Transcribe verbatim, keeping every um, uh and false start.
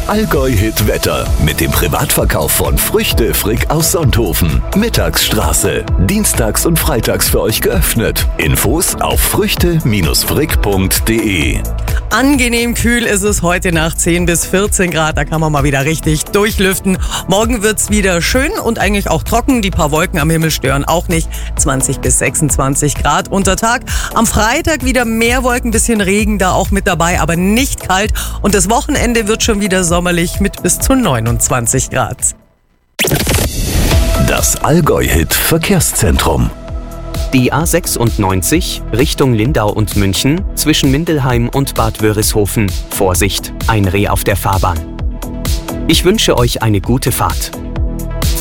Allgäu-Hit Wetter mit dem Privatverkauf von Früchte Frick aus Sonthofen. Mittagsstraße. Dienstags und freitags für euch geöffnet. Infos auf früchte Frick punkt de. Angenehm kühl ist es heute Nacht, zehn bis vierzehn Grad, da kann man mal wieder richtig durchlüften. Morgen wird's wieder schön und eigentlich auch trocken, die paar Wolken am Himmel stören auch nicht. zwanzig bis sechsundzwanzig Grad unter Tag. Am Freitag wieder mehr Wolken, bisschen Regen da auch mit dabei, aber nicht kalt. Und das Wochenende wird schon wieder sommerlich mit bis zu neunundzwanzig Grad. Das Allgäu-Hit Verkehrszentrum. Die A sechsundneunzig Richtung Lindau und München zwischen Mindelheim und Bad Wörishofen. Vorsicht, ein Reh auf der Fahrbahn. Ich wünsche euch eine gute Fahrt.